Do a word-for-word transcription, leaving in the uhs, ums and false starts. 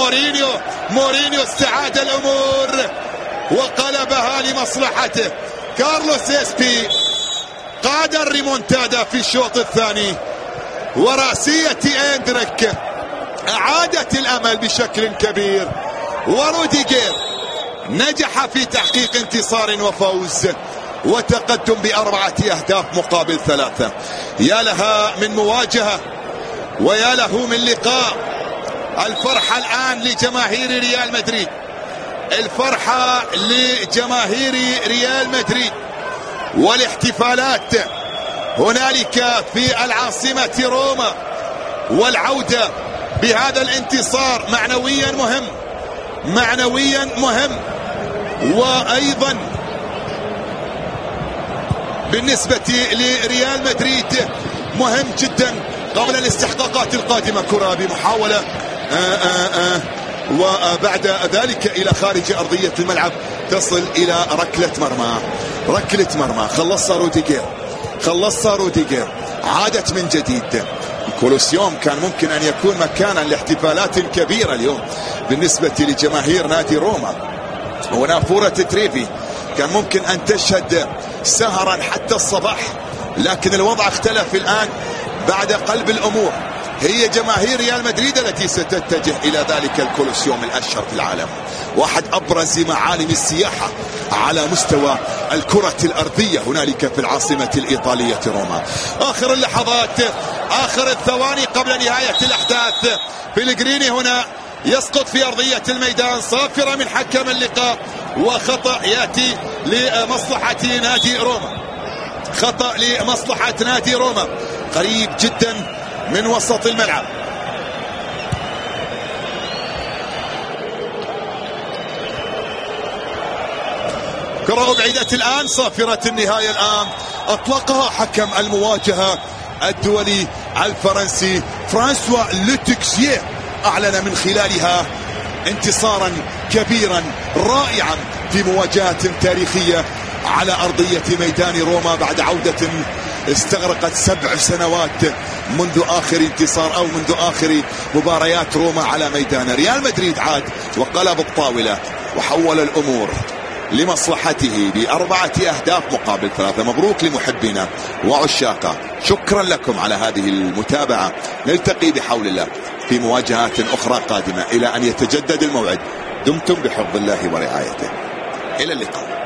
مورينيو. مورينيو استعاد الأمور وقلبها لمصلحته. كارلوس إسبي قاد الريمونتادا في الشوط الثاني، ورأسية إندريك أعادت الأمل بشكل كبير، وروديجير نجح في تحقيق انتصار وفوز وتقدم بأربعة أهداف مقابل ثلاثة. يا لها من مواجهة ويا له من لقاء. الفرحة الآن لجماهير ريال مدريد، الفرحة لجماهير ريال مدريد، والاحتفالات هنالك في العاصمة روما، والعودة بهذا الانتصار معنويا مهم، معنويا مهم، وأيضا بالنسبة لريال مدريد مهم جدا قبل الاستحقاقات القادمة. كرة بمحاولة آآ آآ وبعد ذلك إلى خارج أرضية الملعب تصل إلى ركلة مرمى. ركلة مرمى خلصها روديجير، خلصها روديجير. عادت من جديد. الكولوسيوم كان ممكن أن يكون مكانا لاحتفالات كبيرة اليوم بالنسبة لجماهير نادي روما، ونافورة تريفي كان ممكن أن تشهد سهرا حتى الصباح، لكن الوضع اختلف الآن بعد قلب الأمور. هي جماهير ريال مدريد التي ستتجه إلى ذلك الكولوسيوم الأشهر في العالم، واحد أبرز معالم السياحة على مستوى الكرة الأرضية هنالك في العاصمة الإيطالية روما. آخر اللحظات، آخر الثواني قبل نهاية الأحداث. بيلغريني هنا يسقط في أرضية الميدان، صافرة من حكم اللقاء، وخطأ يأتي لمصلحة نادي روما، خطأ لمصلحة نادي روما قريب جدا من وسط الملعب. كرة أبعدت الآن، صافرة النهاية الآن. أطلقها حكم المواجهة الدولي الفرنسي فرانسوا لوتكسيه، أعلن من خلالها انتصارا كبيرا رائعا في مواجهة تاريخية على أرضية ميدان روما بعد عودة استغرقت سبع سنوات منذ آخر انتصار أو منذ آخر مباريات روما على ميدان. ريال مدريد عاد وقلب الطاولة وحول الأمور لمصلحته بأربعة أهداف مقابل ثلاثة. مبروك لمحبينا وعشاقه، شكرا لكم على هذه المتابعة. نلتقي بحول الله في مواجهات أخرى قادمة إلى أن يتجدد الموعد. دمتم بحفظ الله ورعايته، إلى اللقاء.